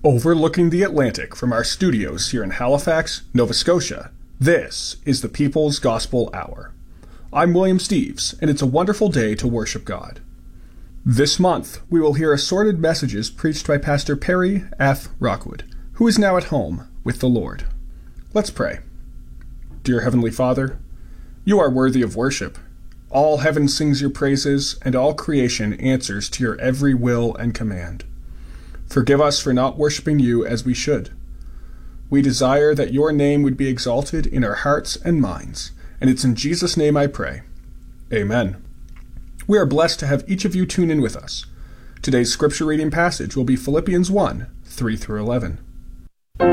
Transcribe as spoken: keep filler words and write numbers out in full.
Overlooking the Atlantic from our studios here in Halifax, Nova Scotia, this is the People's Gospel Hour. I'm William Steves, and it's a wonderful day to worship God. This month, we will hear assorted messages preached by Pastor Perry F. Rockwood, who is now at home with the Lord. Let's pray. Dear Heavenly Father, you are worthy of worship. All heaven sings your praises, and all creation answers to your every will and command. Forgive us for not worshiping you as we should. We desire that your name would be exalted in our hearts and minds, and it's in Jesus' name I pray. Amen. We are blessed to have each of you tune in with us. Today's scripture reading passage will be Philippians one, three through eleven.